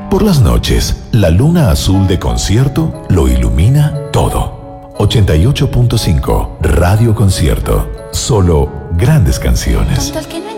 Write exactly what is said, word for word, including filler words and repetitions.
Por las noches, la luna azul de Concierto lo ilumina todo. ochenta y ocho punto cinco Radio Concierto. Solo grandes canciones. Tonto el que no